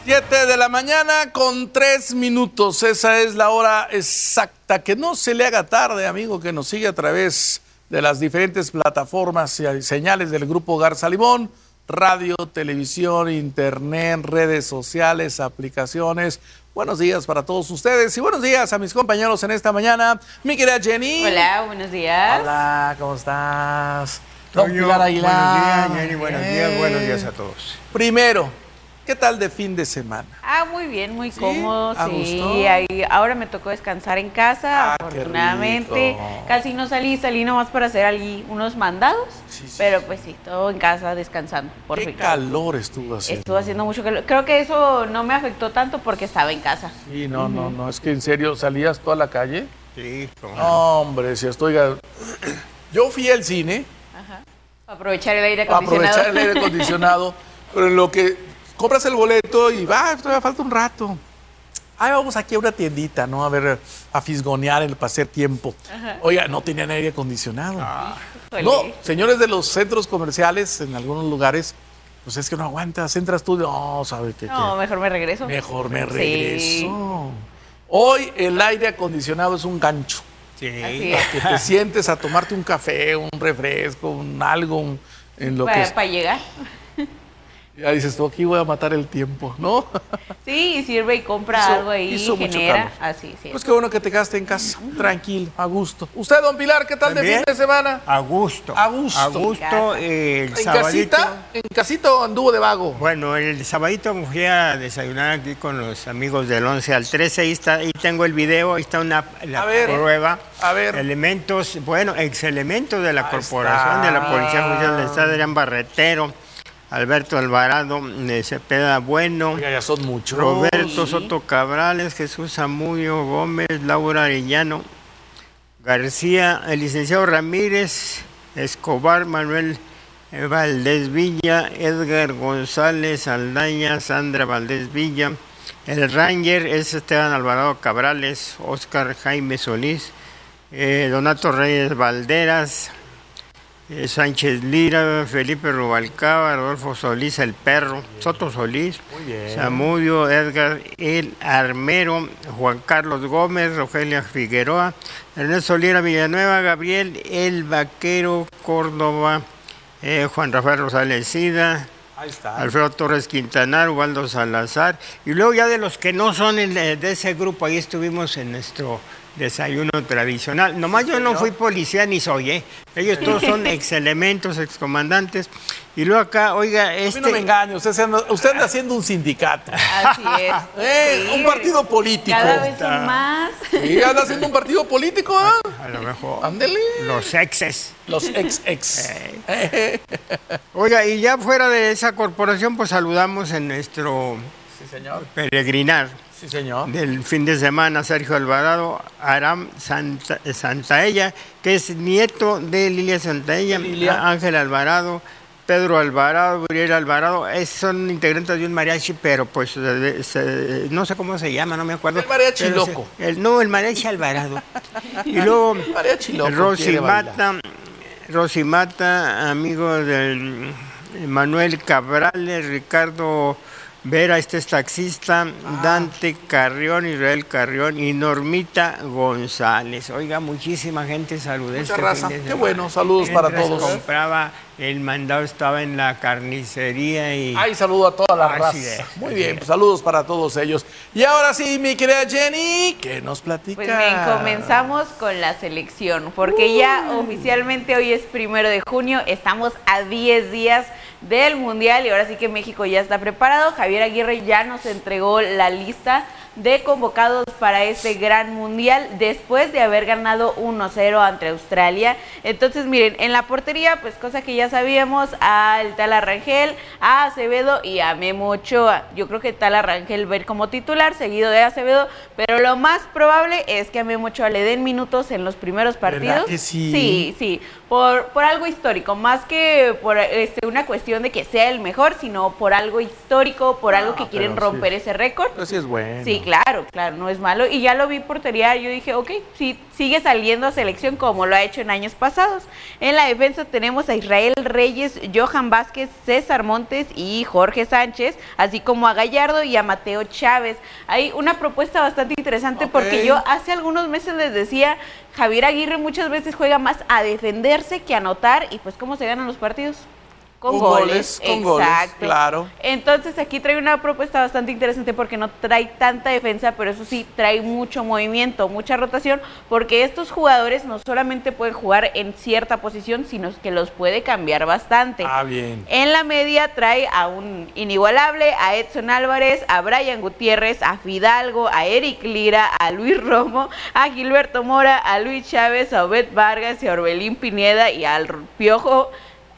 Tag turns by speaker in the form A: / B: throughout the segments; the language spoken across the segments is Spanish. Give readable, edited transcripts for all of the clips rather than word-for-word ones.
A: 7 de la mañana con 3 minutos. Esa es la hora exacta. Que no se le haga tarde, amigo, que nos sigue a través de las diferentes plataformas y señales del Grupo Garza Limón, radio, televisión, internet, redes sociales, aplicaciones. Buenos días para todos ustedes y buenos días a mis compañeros en esta mañana. Mi querida Jenny.
B: Hola, buenos días.
A: Hola, ¿cómo estás?
C: Don Pilar Aguilar. Buenos días, Jenny. Buenos días a todos.
A: Primero, ¿qué tal de fin de semana?
B: Muy bien, muy cómodo,
A: ¿A gusto?
B: Ahora me tocó descansar en casa, afortunadamente. Casi no salí nomás para hacer allí unos mandados, pero pues sí, todo en casa, descansando.
A: ¿Qué calor estuvo haciendo?
B: Estuvo haciendo mucho calor. Creo que eso no me afectó tanto porque estaba en casa.
A: Sí, no, es que en serio, ¿salías tú a la calle?
C: Sí, como
A: Hombre, si estoy... Yo fui al cine.
B: Ajá. Aprovechar el aire acondicionado.
A: Pero en lo que compras el boleto y todavía falta un rato. Vamos aquí a una tiendita, ¿no? A ver, a fisgonear el pasar tiempo. Ajá. Oiga, no tenían aire acondicionado. No, señores de los centros comerciales, en algunos lugares, pues es que no aguantas, entras tú, ¿sabe qué?
B: No, mejor me regreso.
A: Mejor me regreso. Sí. Hoy el aire acondicionado es un gancho.
C: Sí.
B: Así es.
A: Que te sientes a tomarte un café, un refresco, algo en lo que...
B: Para llegar.
A: Ya dices tú, aquí voy a matar el tiempo, ¿no?
B: Sí, sirve y compra algo ahí, genera. Así, sí.
A: Pues qué bueno que te quedaste en casa, tranquilo, a gusto. ¿Usted, don Pilar, qué tal de fin de semana?
C: A gusto.
A: A gusto.
C: A gusto, el
A: ¿En
C: sabadito.
A: ¿En casita o anduvo de vago?
C: Bueno, el sabadito me fui a desayunar aquí con los amigos del 11 al 13. Ahí tengo el video, ahí está la prueba.
A: A ver.
C: Elementos, exelementos de la corporación de la Policía Judicial del Estado, Adrián Barretero, Alberto Alvarado, Cepeda Bueno,
A: oiga, ya son muchos.
C: Roberto Soto Cabrales, Jesús Zamudio Gómez, Laura Arellano García, el licenciado Ramírez Escobar, Manuel Valdés Villa, Edgar González Aldaña, Sandra Valdés Villa, el Ranger es Esteban Alvarado Cabrales, Óscar Jaime Solís, Donato Reyes Valderas, Sánchez Lira, Felipe Rubalcaba, Rodolfo Solís, el Perro, Soto Solís, Zamudio, Edgar El Armero, Juan Carlos Gómez, Rogelia Figueroa, Ernesto Lira Villanueva, Gabriel El Vaquero Córdoba, Juan Rafael Rosales Sida, Alfredo Torres Quintanar, Ubaldo Salazar, y luego ya de los que no son de ese grupo, ahí estuvimos en nuestro desayuno tradicional. Nomás yo no fui policía ni soy, ellos todos son exelementos, excomandantes. Y luego acá, oiga,
A: A mí no me engañe, usted anda haciendo un sindicato.
B: Así es.
A: Un partido político.
B: Cada vez son más.
A: Sí, anda haciendo un partido político,
C: A lo mejor.
A: Ándele.
C: Los exes.
A: Los ex.
C: Oiga, y ya fuera de esa corporación, pues saludamos en nuestro peregrinar.
A: Sí, señor.
C: Del fin de semana, Sergio Alvarado, Aram Santaella, que es nieto de Lilia Santaella, Ángel Alvarado, Pedro Alvarado, Uriel Alvarado, son integrantes de un mariachi, pero pues no sé cómo se llama, no me acuerdo.
A: El mariachi loco.
C: El mariachi Alvarado. Y luego
A: mariachi loco
C: Rosy Mata, amigo del Manuel Cabrales, Ricardo Vera, este es taxista, Dante Carrión, Israel Carrión y Normita González. Oiga, muchísima gente saludó.
A: Mucha raza, qué bueno, saludos para todos.
C: Compraba, el mandado estaba en la carnicería y...
A: saludo a toda la raza. Muy bien, pues saludos para todos ellos. Y ahora sí, mi querida Jenny, ¿qué nos platica?
B: Pues bien, comenzamos con la selección, porque ya oficialmente hoy es 1 de junio, estamos a 10 días del Mundial y ahora sí que México ya está preparado. Javier Aguirre ya nos entregó la lista de convocados para este gran mundial después de haber ganado 1-0 ante Australia. Entonces, miren, en la portería, pues cosa que ya sabíamos, al Tala Rangel, a Acevedo y a Memo Ochoa. Yo creo que Tala Rangel va a ir como titular, seguido de Acevedo, pero lo más probable es que a Memo Ochoa le den minutos en los primeros partidos.
A: ¿Verdad que sí?
B: Sí, por algo histórico, más que por una cuestión de que sea el mejor, sino por algo histórico, por algo que quieren romper ese récord.
A: Pero sí es bueno.
B: Sí, claro, no es malo. Y ya lo vi portería, yo dije, ok, sí, sigue saliendo a selección como lo ha hecho en años pasados. En la defensa tenemos a Israel Reyes, Johan Vázquez, César Montes y Jorge Sánchez, así como a Gallardo y a Mateo Chávez. Hay una propuesta bastante interesante porque yo hace algunos meses les decía, Javier Aguirre muchas veces juega más a defenderse que a anotar, y pues ¿cómo se ganan los partidos? Con goles, exacto.
A: Claro.
B: Entonces aquí trae una propuesta bastante interesante porque no trae tanta defensa, pero eso sí, trae mucho movimiento, mucha rotación, porque estos jugadores no solamente pueden jugar en cierta posición, sino que los puede cambiar bastante.
A: Bien.
B: En la media trae a un inigualable, a Edson Álvarez, a Brian Gutiérrez, a Fidalgo, a Eric Lira, a Luis Romo, a Gilberto Mora, a Luis Chávez, a Obed Vargas y a Orbelín Pineda y al Piojo.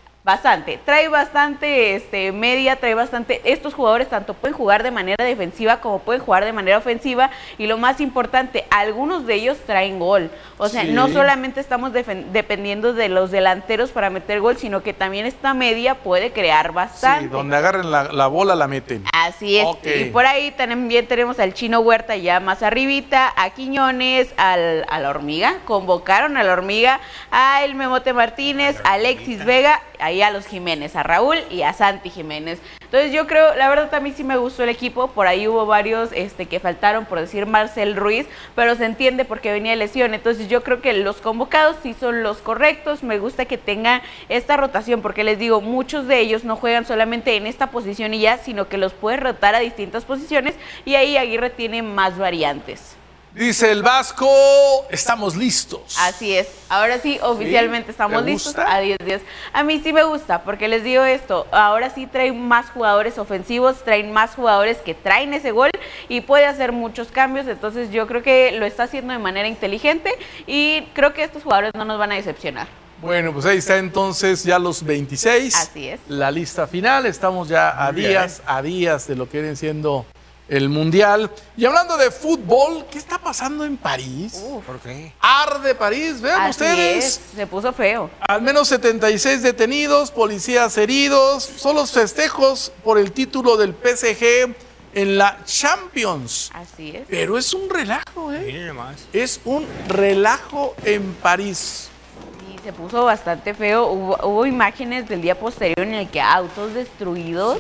B: Trae bastante media, trae bastante, estos jugadores tanto pueden jugar de manera defensiva como pueden jugar de manera ofensiva, y lo más importante, algunos de ellos traen gol, o sea, no solamente estamos dependiendo de los delanteros para meter gol, sino que también esta media puede crear bastante.
A: Sí, donde agarren la bola la meten.
B: Así es, y por ahí también tenemos al Chino Huerta ya más arribita, a Quiñones, a la Hormiga, convocaron a la Hormiga, a el Memote Martínez, a Alexis Vega, ahí a los Jiménez, a Raúl y a Santi Jiménez. Entonces yo creo, la verdad a mí sí me gustó el equipo, por ahí hubo varios que faltaron, por decir Marcel Ruiz, pero se entiende porque venía de lesión. Entonces yo creo que los convocados sí son los correctos, me gusta que tengan esta rotación, porque les digo, muchos de ellos no juegan solamente en esta posición y ya, sino que los puede rotar a distintas posiciones, y ahí Aguirre tiene más variantes.
A: Dice el Vasco, estamos listos.
B: Así es, ahora sí, oficialmente estamos listos a 10 días. A mí sí me gusta, porque les digo esto, ahora sí traen más jugadores ofensivos, traen más jugadores que traen ese gol y puede hacer muchos cambios, entonces yo creo que lo está haciendo de manera inteligente y creo que estos jugadores no nos van a decepcionar.
A: Bueno, pues ahí está entonces ya los 26.
B: Así es.
A: La lista final, estamos ya a días de lo que viene siendo el Mundial. Y hablando de fútbol, ¿qué está pasando en París?
C: ¿Por qué?
A: Arde París, vean
B: Así
A: ustedes.
B: es, se puso feo.
A: Al menos 76 detenidos, policías heridos, son los festejos por el título del PSG en la Champions.
B: Así es.
A: Pero es un relajo,
C: Miren más.
A: Es un relajo en París.
B: Se puso bastante feo, hubo imágenes del día posterior en el que autos destruidos,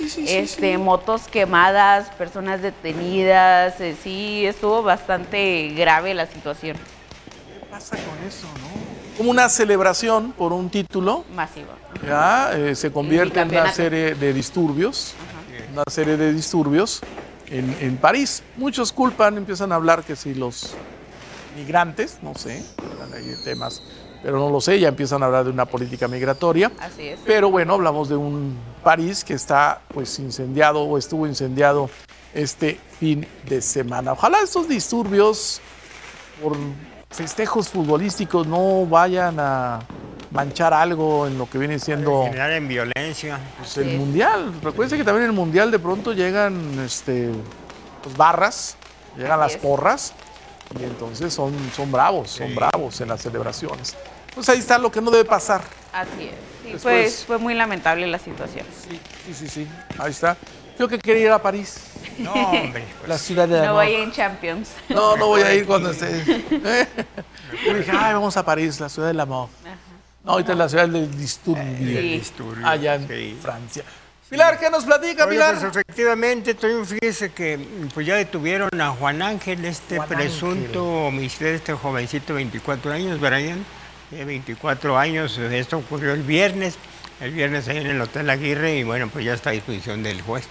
A: Sí.
B: motos quemadas, personas detenidas, sí, estuvo bastante grave la situación.
A: ¿Qué pasa con eso, no? Como una celebración por un título,
B: Masivo.
A: ya se convierte en una serie de disturbios, en París. Muchos culpan, empiezan a hablar que si los migrantes, no sé, hay temas, pero no lo sé, ya empiezan a hablar de una política migratoria.
B: Así es.
A: Pero bueno, hablamos de un París que está pues incendiado o estuvo incendiado este fin de semana. Ojalá estos disturbios por festejos futbolísticos no vayan a manchar algo en lo que viene siendo
C: generar en violencia.
A: Pues, el Mundial. Recuerden que también en el Mundial de pronto llegan pues, barras, llegan las porras, y entonces son bravos en las celebraciones. Pues ahí está lo que no debe pasar.
B: Así es. Sí, fue muy lamentable la situación.
A: Sí. Ahí está. Yo que quería ir a París.
C: No, hombre.
A: La ciudad de
B: No vaya en Champions.
A: No voy a ir cuando esté. Yo dije, vamos a París, la ciudad del amor. No, ahorita es la ciudad del disturbio. Allá en Francia. Pilar, ¿qué nos platica, Pilar?
C: Pues efectivamente, fíjese que pues ya detuvieron a Juan Ángel, presunto homicidio, jovencito de 24 años, Brian, 24 años. Esto ocurrió el viernes ahí en el Hotel Aguirre, y bueno, pues ya está a disposición del juez.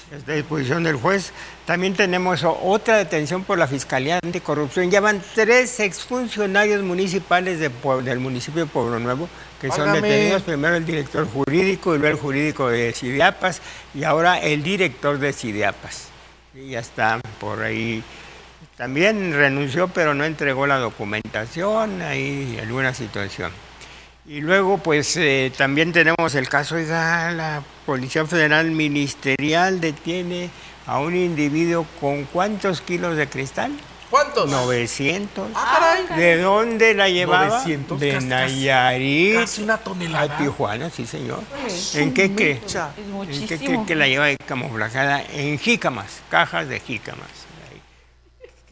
C: También tenemos otra detención por la Fiscalía Anticorrupción. Ya van 3 exfuncionarios municipales del municipio de Pueblo Nuevo que son detenidos. Primero el director jurídico y luego el jurídico de Cideapas y ahora el director de Cideapas. Y ya está por ahí. También renunció, pero no entregó la documentación, ahí alguna situación. Y luego, pues, también tenemos el caso de la Policía Federal Ministerial detiene a un individuo con ¿cuántos kilos de cristal?
A: ¿Cuántos?
C: 900.
A: ¡Ah, caray!
C: ¿De dónde la llevaba?
A: 900,
C: de Nayarit.
A: Casi una tonelada.
C: A Tijuana, sí, señor.
A: ¿En qué?
B: Es muchísimo.
C: ¿En qué que la lleva camuflajada? En jícamas, cajas de jícamas.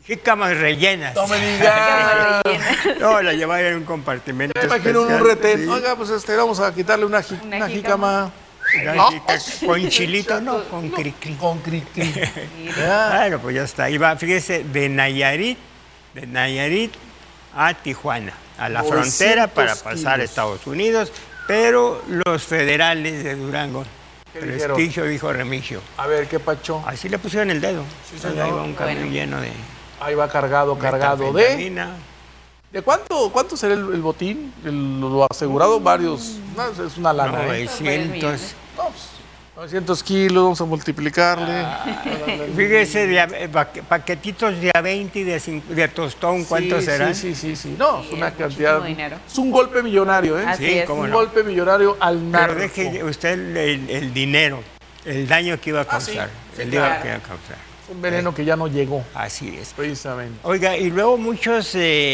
C: Jícamas rellenas.
A: No me digas.
C: No, la llevaba en un compartimento.
A: Me imagino un
C: especial,
A: retén.
C: sí.
A: Oiga, pues vamos a quitarle una
B: Una
A: jícama.
C: Con chilito, no, con cri-cri.
A: Con cri-cri.
C: Bueno, pues ya está. Iba, fíjese, de Nayarit a Tijuana, a la
A: 900
C: frontera para pasar a
A: kilos.
C: Estados Unidos, pero los federales de Durango,
A: ¿Qué dijeron?
C: prestigio, dijo Remigio.
A: A ver, ¿qué pacho?
C: Así le pusieron el dedo.
A: Sí,
C: Ahí
A: señor.
C: va un camión
B: Bueno.
C: lleno de
A: Ahí va cargado de...
C: metanfetamina.
A: ¿De cuánto será el botín? Lo asegurado, varios. No, es una lana. ¿eh?
C: 900.
A: No, pues, 900 kilos, vamos a multiplicarle.
C: Fíjese, paquetitos de A20 y de tostón, ¿cuántos serán?
A: Sí. No, es
B: Sí,
A: una
B: es
A: cantidad.
B: muchísimo dinero.
A: Es un golpe millonario, ¿eh?
B: Así
C: Sí,
B: es.
C: cómo
A: Un
C: no.
A: golpe millonario al narco.
C: Pero deje usted el dinero, el daño que iba a causar.
A: sí,
C: el
A: claro.
C: daño que iba a causar.
A: Es un veneno que ya no llegó,
C: Así es.
A: precisamente.
C: Oiga, y luego muchos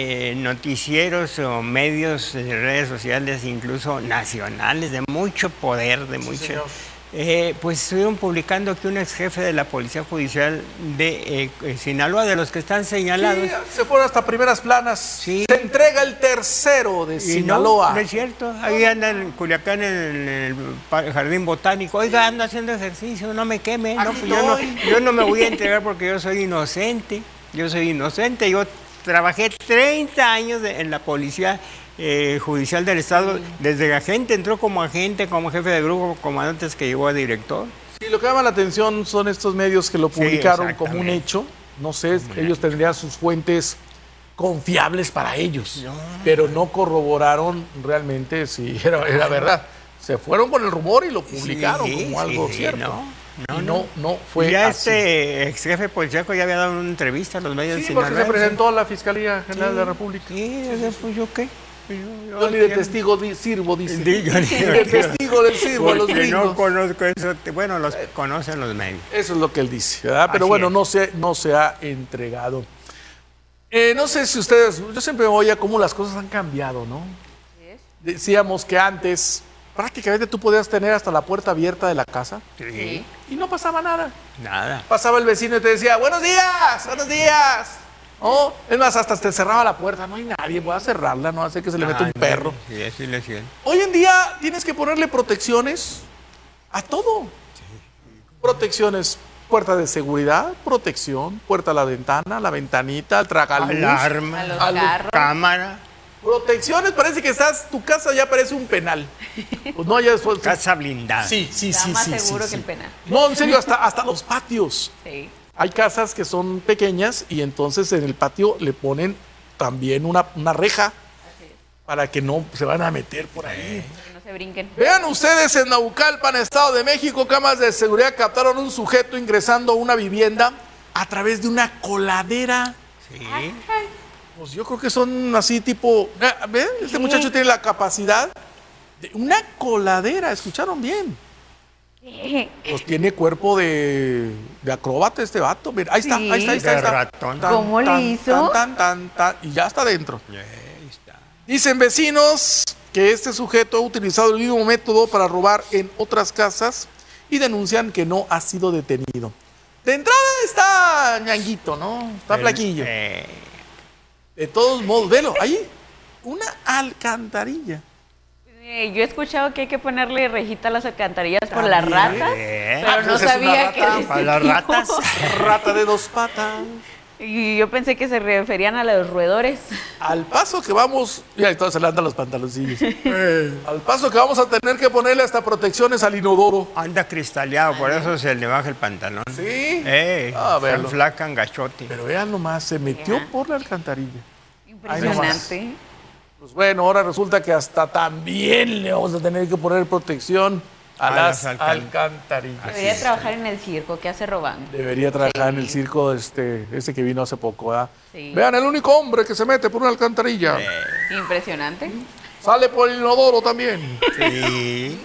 C: noticieros o medios de redes sociales, incluso nacionales, de mucho poder, de mucho...
A: señor.
C: Pues estuvieron publicando que un ex jefe de la Policía Judicial de Sinaloa, de los que están señalados...
A: Sí, se fueron hasta primeras planas.
C: Sí.
A: Se entrega el tercero de
C: Y
A: Sinaloa.
C: No es cierto. Ahí anda en Culiacán, en el Jardín Botánico. Oiga, ando haciendo ejercicio, no me queme. No,
A: Aquí
C: pues
A: estoy.
C: yo no me voy a entregar porque yo soy inocente. Yo trabajé 30 años en la Policía Judicial del Estado. Desde agente, entró como agente, como jefe de grupo, comandante, que llegó a director.
A: Sí, lo que llama la atención son estos medios que lo
C: Sí,
A: publicaron como un
C: exactamente.
A: hecho. No sé, ellos tendrían sus fuentes confiables para ellos, pero no corroboraron realmente si era verdad. Se fueron con el rumor y lo publicaron
C: Sí,
A: como algo
C: sí,
A: cierto.
C: no.
A: No fue
C: Ya
A: así.
C: ex jefe policíaco ya había dado una entrevista a los medios
A: Sí, porque se
C: sinaloenses.
A: presentó a la Fiscalía General de la República.
C: Sí, pues yo qué.
A: Yo ni de testigo sirvo, dice.
C: Yo ni
A: Ni de testigo del sirvo a los
C: Porque no
A: gringos.
C: conozco eso. Bueno, los conocen los medios.
A: Eso es lo que él dice, ¿verdad? Pero
C: Así
A: bueno,
C: es.
A: no se ha entregado. No sé si ustedes, yo siempre me voy a cómo las cosas han cambiado, ¿no? Decíamos que antes prácticamente tú podías tener hasta la puerta abierta de la casa
C: Sí.
A: y no pasaba nada.
C: Nada.
A: Pasaba el vecino y te decía, buenos días, buenos días. Oh, es más, hasta te cerraba la puerta, no hay nadie, voy a cerrarla, no hace que se le meta un perro.
C: Sí, así le decían.
A: Hoy en día tienes que ponerle protecciones a todo. Protecciones, puerta de seguridad, protección, puerta a la ventana, la ventanita, el tragaluz.
C: Alarma,
B: A los
A: Algo-
B: carros.
C: cámara,
A: Protecciones, parece que tu casa ya parece un penal. Pues no, ya después.
C: casa blindada.
A: Sí.
B: Está más seguro que el penal.
A: No, en serio, hasta los patios.
B: Sí.
A: Hay casas que son pequeñas y entonces en el patio le ponen también una reja para que no se van a meter por ahí.
B: Que no se brinquen.
A: Vean ustedes en Naucalpan, Estado de México, cámaras de seguridad captaron un sujeto ingresando a una vivienda a través de una coladera.
C: Sí.
A: Pues yo creo que son así tipo, ¿ven? Este muchacho tiene la capacidad de una coladera, ¿escucharon bien? Pues tiene cuerpo de acróbata este vato. Mira, ahí está,
B: Sí.
A: ahí está, ahí está. ahí
C: De
A: está.
C: ratón.
B: ¿Cómo le hizo?
A: Y ya está dentro.
C: Ahí está.
A: Dicen vecinos que este sujeto ha utilizado el mismo método para robar en otras casas y denuncian que no ha sido detenido. De entrada está ñanguito, ¿no? Está flaquillo. De todos modos, velo, ahí, una alcantarilla.
B: Yo he escuchado que hay que ponerle rejita a las alcantarillas por
A: También.
B: las ratas,
C: Bien.
B: pero no
A: Pues es una
B: sabía
A: rata,
B: que de
C: para
B: este
C: las
B: tipo.
C: ratas.
A: Rata de dos patas.
B: Y yo pensé que se referían a los roedores.
A: Al paso que vamos, ya entonces se le andan los pantaloncillos. Al paso que vamos a tener que ponerle hasta protecciones al inodoro.
C: Anda cristaleado, por eso se le baja el pantalón.
A: Sí.
C: Se
A: verlo.
C: enflacan gachote.
A: Pero vean nomás, se metió
B: Ajá.
A: por la alcantarilla.
B: Impresionante.
A: Pues bueno, ahora resulta que hasta también le vamos a tener que poner protección a las alcantarillas.
B: Debería trabajar en el circo, ¿qué hace robando?
A: Debería trabajar en el circo este que vino hace poco, ¿verdad?
B: Sí.
A: Vean, el único hombre que se mete por una alcantarilla.
B: Impresionante.
A: Sale por el inodoro también.
C: Sí.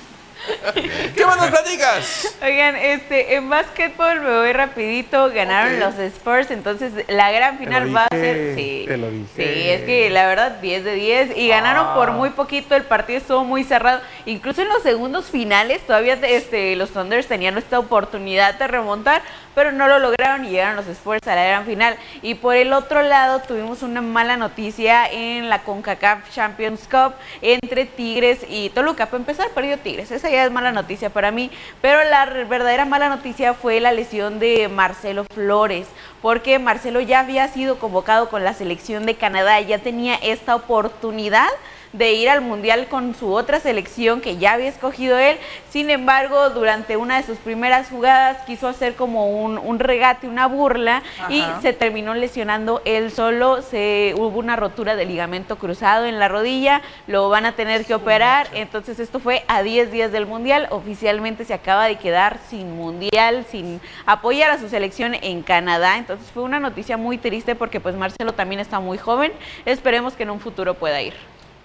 A: ¿Qué más nos platicas?
B: Oigan, en básquetbol me voy rapidito, ganaron los Spurs, entonces la gran final va a ser... Sí,
A: te lo dije.
B: Sí, es que la verdad 10 de 10 y ganaron por muy poquito, el partido estuvo muy cerrado, incluso en los segundos finales todavía los Thunders tenían esta oportunidad de remontar, pero no lo lograron y llegaron los Spurs a la gran final. Y por el otro lado tuvimos una mala noticia en la CONCACAF Champions Cup entre Tigres y Toluca. Para empezar, perdió Tigres, esa ya es mala noticia para mí, pero la verdadera mala noticia fue la lesión de Marcelo Flores, porque Marcelo ya había sido convocado con la selección de Canadá, ya tenía esta oportunidad de ir al Mundial con su otra selección que ya había escogido él. Sin embargo, durante una de sus primeras jugadas quiso hacer como un regate, una burla, y se terminó lesionando él solo. Hubo una rotura de ligamento cruzado en la rodilla, lo van a tener que operar. Entonces esto fue a 10 días del Mundial. Oficialmente se acaba de quedar sin Mundial, sin apoyar a su selección en Canadá. Entonces fue una noticia muy triste porque pues Marcelo también está muy joven. Esperemos que en un futuro pueda ir.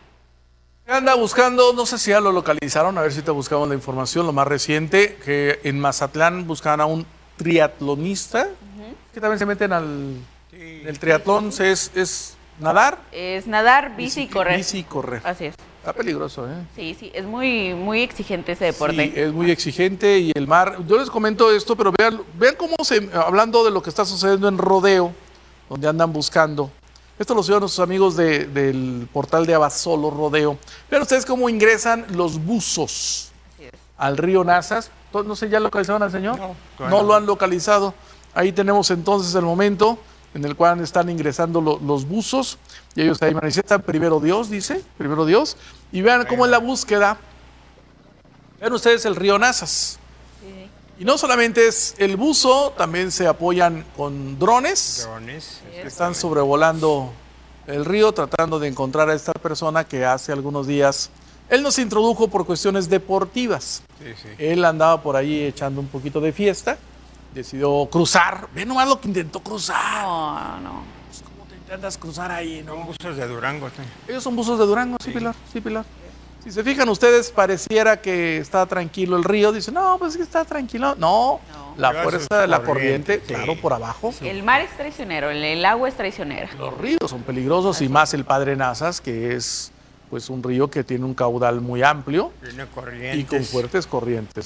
A: Anda buscando, no sé si ya lo localizaron, a ver si te buscamos la información, lo más reciente, que en Mazatlán buscaban a un triatlonista, que también se meten el triatlón, es nadar.
B: Es nadar, bici y correr.
A: Bici y correr.
B: Así es.
A: Está peligroso, ¿eh?
B: Sí, sí, es muy, muy exigente ese deporte.
A: Sí, es muy exigente y el mar, yo les comento esto, pero vean cómo hablando de lo que está sucediendo en Rodeo, donde andan buscando. Esto lo siguen nuestros amigos del portal de Abasolo Rodeo. Vean ustedes cómo ingresan los buzos al río Nazas. No sé, ¿ya localizaron al señor? No lo han localizado. Ahí tenemos entonces el momento en el cual están ingresando los buzos. Y ellos ahí manifiestan, primero Dios, dice, primero Dios. Y vean cómo en la búsqueda, vean ustedes el río Nazas. Y no solamente es el buzo, también se apoyan con drones que están sobrevolando el río tratando de encontrar a esta persona que hace algunos días, él nos introdujo por cuestiones deportivas. Él andaba por ahí echando un poquito de fiesta, decidió cruzar, ve nomás lo que intentó cruzar.
B: No.
A: Pues, ¿cómo te intentas cruzar ahí? ¿No?
C: Son buzos de Durango.
A: Ellos son buzos de Durango, sí, Pilar, sí, Pilar. Si se fijan ustedes, pareciera que está tranquilo el río. Dicen, no, pues es que está tranquilo. No, la fuerza de la corriente, claro, por abajo.
B: El mar es traicionero, el agua es traicionera.
A: Los ríos son peligrosos y más el Padre Nazas, que es pues un río que tiene un caudal muy amplio y con fuertes corrientes.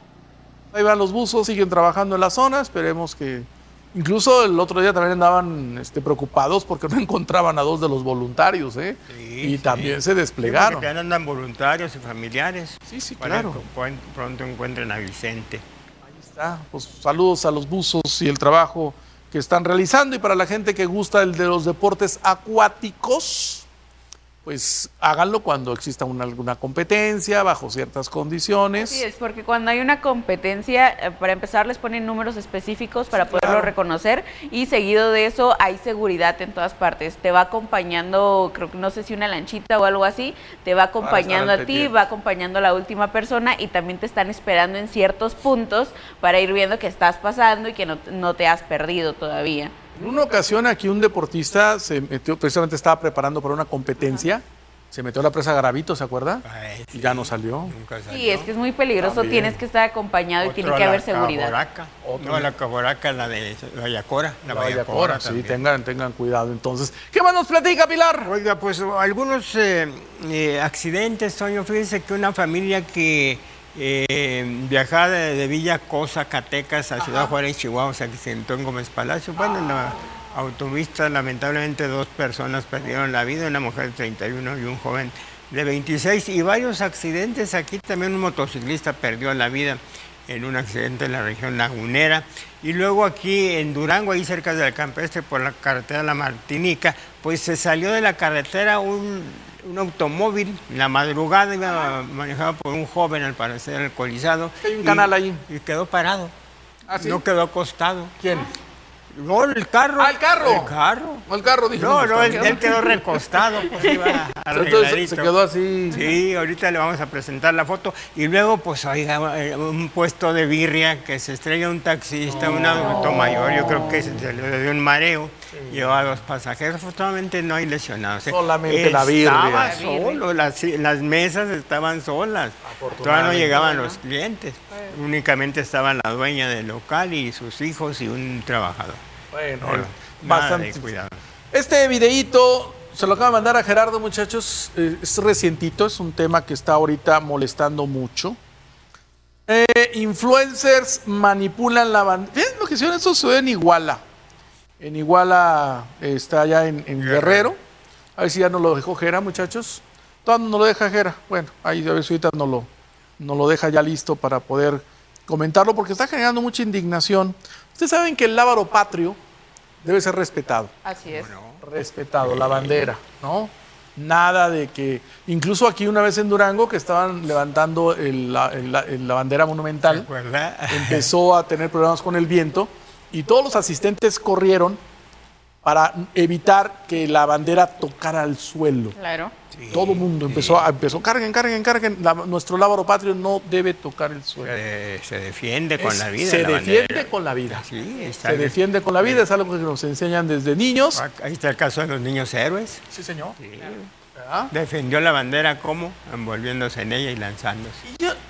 A: Ahí van los buzos, siguen trabajando en la zona, esperemos que... Incluso el otro día también andaban preocupados porque no encontraban a 2 de los voluntarios, y también se desplegaron.
C: Porque andan voluntarios y familiares.
A: Sí, claro.
C: Para que pronto encuentren a Vicente.
A: Ahí está. Pues saludos a los buzos y el trabajo que están realizando. Y para la gente que gusta el de los deportes acuáticos, pues háganlo cuando exista alguna competencia, bajo ciertas condiciones.
B: Sí, es porque cuando hay una competencia, para empezar les ponen números específicos para poderlo reconocer, y seguido de eso hay seguridad en todas partes. Te va acompañando, creo que no sé si una lanchita o algo así, te va acompañando a ti, va acompañando a la última persona, y también te están esperando en ciertos puntos para ir viendo que estás pasando y que no te has perdido todavía.
A: En una ocasión aquí un deportista se metió, precisamente estaba preparando para una competencia, se metió a la presa Garavito, ¿se acuerda?
C: Sí,
A: y ya no salió.
B: Sí, es que es muy peligroso, también. Tienes que estar acompañado y tiene que haber seguridad.
C: La Caboraca, la de Vallacora.
A: La Vallacora, sí, tengan cuidado entonces. ¿Qué más nos platica, Pilar?
C: Oiga, pues algunos accidentes, Toño. Fíjense que una familia que viajaba de Villa Cosa, Zacatecas, a Ciudad Juárez, Chihuahua, se accidentó en Gómez Palacio. Bueno, en la autopista, lamentablemente, 2 personas perdieron la vida, una mujer de 31 y un joven de 26, y varios accidentes. Aquí también un motociclista perdió la vida en un accidente en la región lagunera. Y luego aquí en Durango, ahí cerca del Campestre, por la carretera La Martinica, pues se salió de la carretera un automóvil en la madrugada, iba manejado por un joven, al parecer alcoholizado.
A: Hay un canal ahí.
C: Y quedó parado.
A: ¿Ah, sí?
C: No quedó acostado.
A: ¿Quién?
C: No, el carro.
A: Ah, el carro.
C: El carro.
A: O el carro, dije.
C: No, no,
A: está
C: él quedó recostado, pues iba
A: Entonces
C: arregladito.
A: se quedó así.
C: Sí, ahorita le vamos a presentar la foto. Y luego, pues, oiga, un puesto de birria que se estrella un taxista, un adulto mayor, yo creo que se le dio un mareo, llevó a 2 pasajeros. Afortunadamente no hay lesionados.
A: Solamente la birria.
C: Estaba solo, las mesas estaban solas. Todavía no llegaban los clientes. Únicamente estaban la dueña del local y sus hijos y un trabajador.
A: Bueno,
C: Nada
A: bastante.
C: de cuidado.
A: Este videíto se lo acaba de mandar a Gerardo, muchachos. Es recientito, es un tema que está ahorita molestando mucho. Influencers manipulan la bandera. Fíjense lo que hicieron, eso sucede en Iguala. En Iguala está allá en Guerrero. A ver si ya nos lo dejó Gera, muchachos. Todavía no lo deja Gera. Bueno, ahí a ver si ahorita no lo deja ya listo para poder comentarlo, porque está generando mucha indignación. Ustedes saben que el lábaro patrio debe ser respetado.
B: Así es.
A: Respetado, la bandera, ¿no? Nada de que... Incluso aquí una vez en Durango, que estaban levantando la bandera monumental,
C: ¿Recuerda?
A: empezó a tener problemas con el viento y todos los asistentes corrieron para evitar que la bandera tocara el suelo.
B: Claro.
A: Sí, todo el mundo empezó, carguen. Nuestro lábaro patrio no debe tocar el suelo.
C: Se defiende con la vida.
A: Se
C: la
A: defiende
C: bandera.
A: con la vida.
C: Sí, está
A: Se
C: bien.
A: defiende con la vida, es algo que nos enseñan desde niños.
C: Ahí está el caso de los niños héroes.
A: Sí, señor.
C: Sí.
A: ¿Verdad?
C: Defendió la bandera como envolviéndose en ella y lanzándose.
A: Y